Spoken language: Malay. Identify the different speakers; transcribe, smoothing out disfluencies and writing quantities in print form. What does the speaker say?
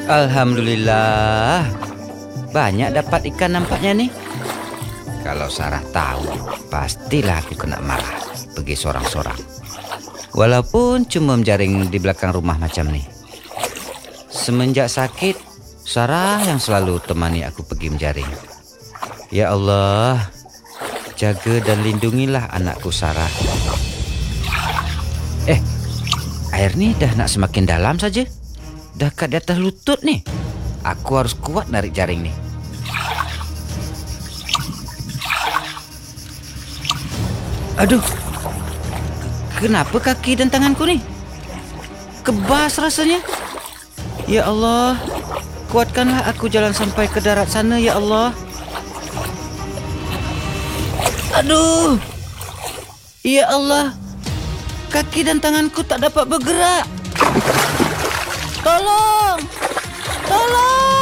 Speaker 1: Alhamdulillah. Banyak dapat ikan nampaknya nih. Kalau Sarah tahu, pastilah aku kena marah. Pergi sorang-sorang. Walaupun cuma menjaring di belakang rumah macam nih. Semenjak sakit, Sarah yang selalu temani aku pergi menjaring. Ya Allah, jaga dan lindungilah anakku Sarah. Air ni dah nak semakin dalam saja. Dah kat di atas lutut ni. Aku harus kuat narik jaring ni. Aduh, kenapa kaki dan tanganku ni? Kebas rasanya. Ya Allah, kuatkanlah aku jalan sampai ke darat sana, ya Allah. Aduh, ya Allah, kaki dan tanganku tak dapat bergerak. Tolong!